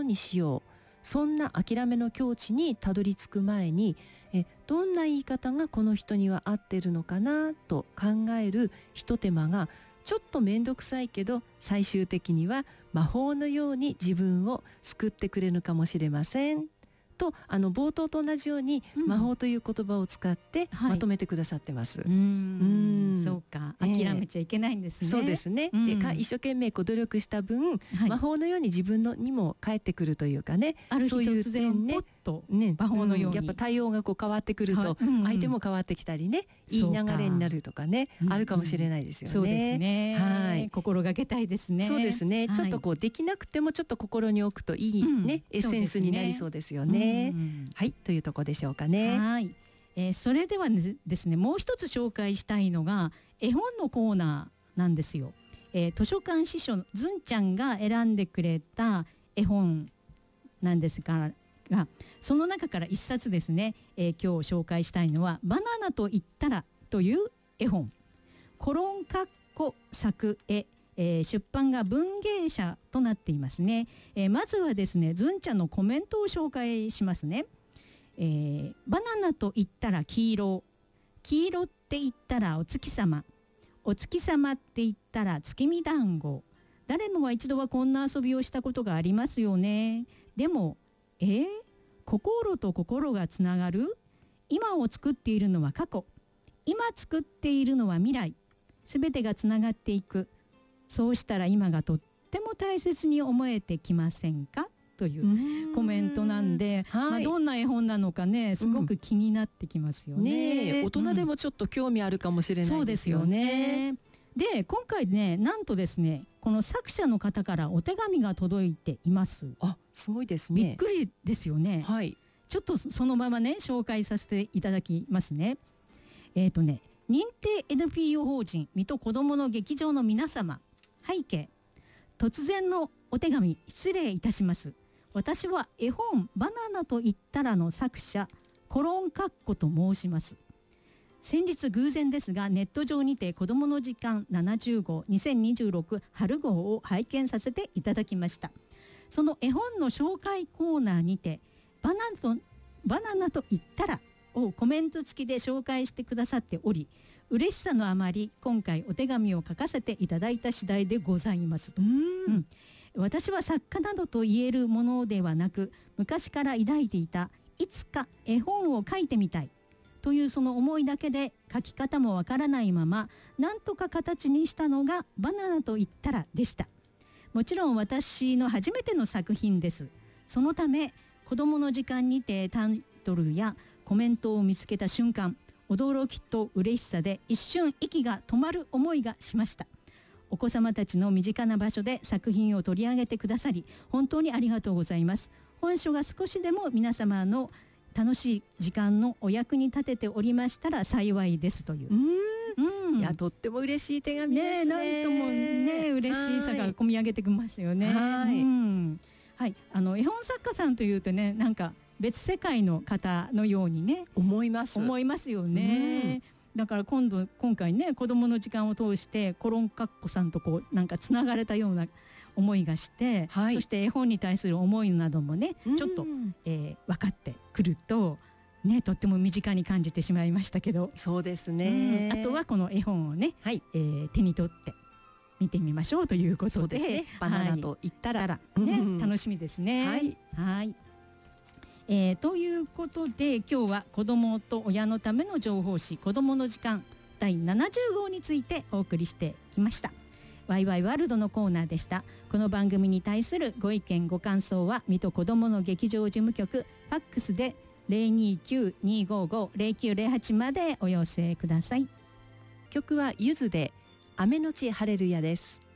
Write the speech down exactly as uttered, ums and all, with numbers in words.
にしよう、そんな諦めの境地にたどり着く前に、えどんな言い方がこの人には合ってるのかなと考えるひと手間がちょっと面倒くさいけど、最終的には魔法のように自分を救ってくれるかもしれませんと、あの冒頭と同じように、うん、魔法という言葉を使ってまとめてくださってます。はい、うーん、そうか、諦めちゃいけないんですね。 えー、そうですね。うん、でか一生懸命こう努力した分、はい、魔法のように自分のにも返ってくるというかね、 ある日突然ね、ポッとね、魔法のように、 うん、やっぱ対応がこう変わってくると、はい、うんうん、相手も変わってきたりね、いい流れになるとかね、うんうん、あるかもしれないですよね。 そうですね。はい、心がけたいですね。 そうですね。はい、ちょっとこうできなくてもちょっと心に置くといいね、うん、エッセンスになりそうですよね。うんうん、はい、というところでしょうかね。 はい、えー、それではですね、もう一つ紹介したいのが絵本のコーナーなんですよ。えー、図書館司書ずんちゃんが選んでくれた絵本なんですが、がその中から一冊ですね、えー、今日紹介したいのはバナナと言ったらという絵本。コロンカッコ作絵、えー、出版が文芸社となっていますね。えー、まずはですね、ずんちゃんのコメントを紹介しますね。えー、バナナと言ったら黄色、黄色って言ったらお月様、お月様って言ったら月見団子。誰もが一度はこんな遊びをしたことがありますよね。でもえー、心と心がつながる。今を作っているのは過去、今作っているのは未来。すべてがつながっていく。そうしたら今がとっても大切に思えてきませんかというコメントなんで、はい、まあ、どんな絵本なのかね、すごく気になってきますよね。 うん、ね、大人でもちょっと興味あるかもしれないですよね。 うん、そうですよね。で、今回ね、なんとですね、この作者の方からお手紙が届いています。 あ、すごいですね。 びっくりですよね。 はい。 ちょっとそのままね、紹介させていただきますね。えっとね、認定 エヌピーオー 法人水戸こどもの劇場の皆様、背景、突然のお手紙失礼いたします。私は絵本バナナと言ったらの作者コロンカッコと申します。先日偶然ですがネット上にて子どもの時間ななじゅう号にせんにじゅうろく春号を拝見させていただきました。その絵本の紹介コーナーにてバナナとバナナと言ったらをコメント付きで紹介してくださっており、嬉しさのあまり今回お手紙を書かせていただいた次第でございますと。うん、うん、私は作家などと言えるものではなく、昔から抱いていたいつか絵本を書いてみたいというその思いだけで、書き方もわからないままなんとか形にしたのがバナナと言ったらでした。もちろん私の初めての作品です。そのため子どもの時間にてタイトルやコメントを見つけた瞬間、驚きと嬉しさで一瞬息が止まる思いがしました。お子様たちの身近な場所で作品を取り上げてくださり本当にありがとうございます。本書が少しでも皆様の楽しい時間のお役に立てておりましたら幸いですという。うーん、うん、いや、とっても嬉しい手紙ですね。 ね、なんともね、嬉しさが込み上げてきますよね。 はい、 うん、はい、あの絵本作家さんというとね、なんか別世界の方のようにね思います思いますよね。うん、だから今度今回ね、子どもの時間を通してコロンカッコさんとこうなんかつながれたような思いがして、はい、そして絵本に対する思いなどもね、うん、ちょっと、えー、分かってくるとね、とっても身近に感じてしまいましたけど。 そうですね、 うん、あとはこの絵本をね、はい、えー、手に取って見てみましょうということで、そうですね、 バナナと言ったら、 はい、ね、うん、楽しみですね。 はい、 はい、えー、ということで今日は子どもと親のための情報誌子どもの時間だいななじゅう号についてお送りしてきました。ワイワイワールドのコーナーでした。この番組に対するご意見ご感想は水戸こどもの劇場事務局ファックスで ゼロにきゅう にーごーごー ゼロきゅうゼロはち までお寄せください。 曲はゆずで雨のちハレルヤです。